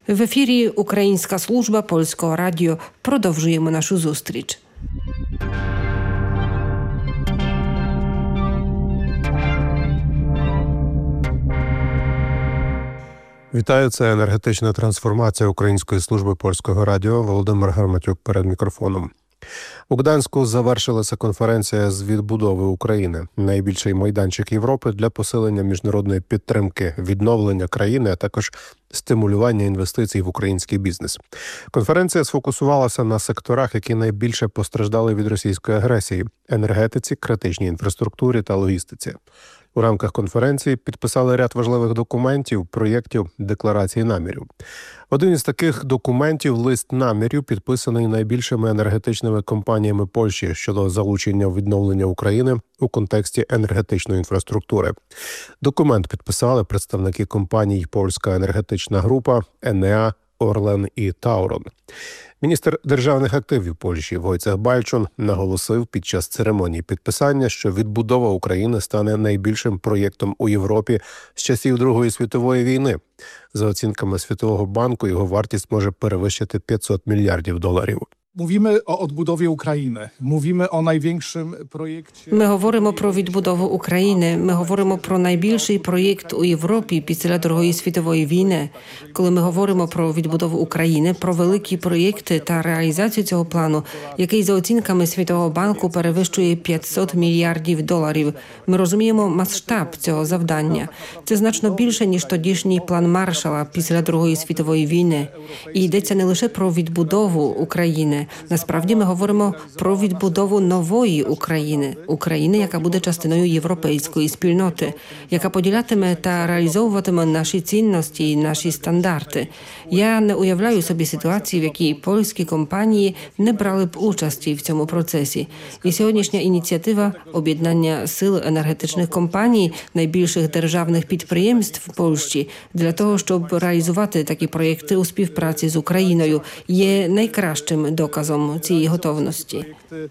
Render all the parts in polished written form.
В ефірі Українська служба Польського радіо. Продовжуємо нашу зустріч. Вітаю, це енергетична трансформація Української служби Польського радіо. Володимир Гарматюк перед мікрофоном. У Гданську завершилася конференція з відбудови України. Найбільший майданчик Європи для посилення міжнародної підтримки, відновлення країни, а також стимулювання інвестицій в український бізнес. Конференція сфокусувалася на секторах, які найбільше постраждали від російської агресії – енергетиці, критичній інфраструктурі та логістиці. У рамках конференції підписали ряд важливих документів, проєктів, декларацій намірів. Один із таких документів – лист намірів, підписаний найбільшими енергетичними компаніями Польщі щодо залучення відновлення України у контексті енергетичної інфраструктури. Документ підписали представники компаній «Польська енергетична група», «Енеа», «Орлен» і «Таурон». Міністр державних активів Польщі Войцех Балчун наголосив під час церемонії підписання, що відбудова України стане найбільшим проєктом у Європі з часів Другої світової війни. За оцінками Світового банку, його вартість може перевищити $500 мільярдів. Mówimy o odbudowie Ukrainy. Mówimy o największym projekcie. Ми говоримо про відбудову України. Ми говоримо про найбільший проєкт у Європі після Другої світової війни. Коли ми говоримо про відбудову України, про великі проєкти та реалізацію цього плану, який за оцінками Світового банку перевищує $500 мільярдів, ми розуміємо масштаб цього завдання. Це значно більше, ніж тодішній план Маршалла після Другої світової війни. І йдеться не лише про відбудову України. Насправді ми говоримо про відбудову нової України. України, яка буде частиною європейської спільноти, яка поділятиме та реалізовуватиме наші цінності і наші стандарти. Я не уявляю собі ситуації, в якій польські компанії не брали б участі в цьому процесі. І сьогоднішня ініціатива об'єднання сил енергетичних компаній, найбільших державних підприємств в Польщі, для того, щоб реалізувати такі проєкти у співпраці з Україною, є найкращим доказом цієї готовності.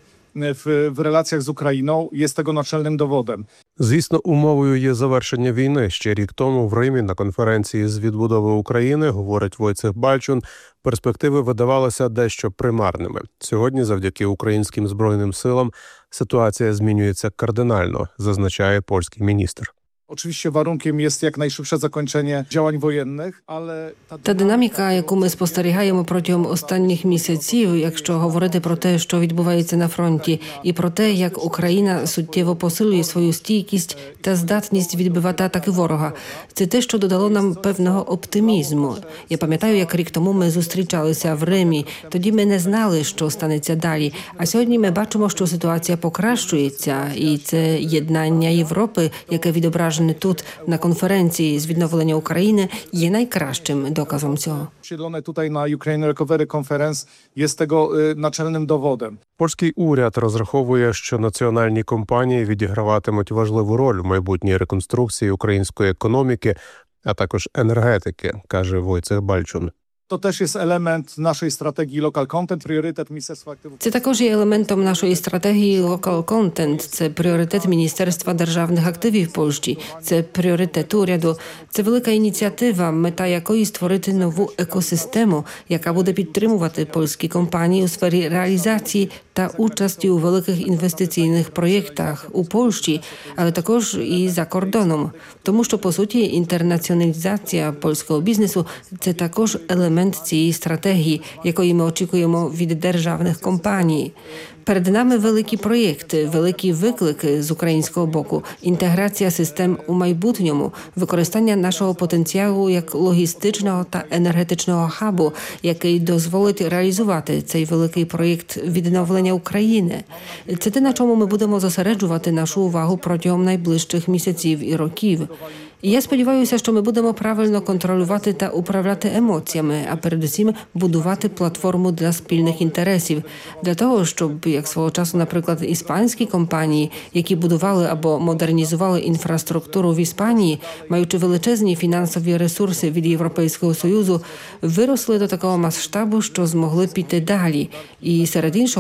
В relacjach z Ukrainą jest tego naczelnym dowodem. Звісно, умовою є завершення війни. Ще рік тому в Римі на конференції з відбудови України, говорить Войцех Балчун, перспективи видавалися дещо примарними. Сьогодні, завдяки українським Збройним силам, ситуація змінюється кардинально, зазначає польський міністр. Oczywiście warunkiem jest jak najszybsze zakończenie działań wojennych, ale Та динаміка, яку ми спостерігаємо протягом останніх місяців, якщо говорити про те, що відбувається на фронті, і про те, як Україна суттєво посилює свою стійкість та здатність відбивати атаки ворога, це те, що додало нам певного оптимізму. Я пам'ятаю, як рік тому ми зустрічалися в Римі, тоді ми не знали, що станеться далі. А сьогодні ми бачимо, що ситуація покращується, і це єднання Європи, яке відображено тут на конференції з відновлення України, є найкращим доказом цього. Siedlone tutaj na Ukraine Recovery Conference jest tego naczelnym dowodem. Польський уряд розраховує, що національні компанії відіграватимуть важливу роль в майбутній реконструкції української економіки, а також енергетики, каже Войцех Балчун. To też jest element naszej strategii Local Content, priorytet Ministerstwa Aktywów. Це також є елементом нашої стратегії Local Content. Це пріоритет Міністерства державних активів Польщі. Це пріоритет уряду. Це велика ініціатива, мета якої створити нову екосистему, яка буде підтримувати польські компанії у сфері реалізації та участі у великих інвестиційних проєктах у Польщі, але також і за кордоном. Тому що, по суті, інтернаціоналізація польського бізнесу – це також елемент цієї стратегії, якої ми очікуємо від державних компаній. Перед нами великі проєкти, великі виклики з українського боку, інтеграція систем у майбутньому, використання нашого потенціалу як логістичного та енергетичного хабу, який дозволить реалізувати цей великий проєкт відновлення України. Це те, на чому ми будемо зосереджувати нашу увагу протягом найближчих місяців і років. І я сподіваюся, що ми будемо правильно контролювати та управляти емоціями, а передусім будувати платформу для спільних інтересів. Для того, щоб, як свого часу, наприклад, іспанські компанії, які будували або модернізували інфраструктуру в Іспанії, маючи величезні фінансові ресурси від Європейського Союзу, виросли до такого масштабу, що змогли піти далі. І серед іншого,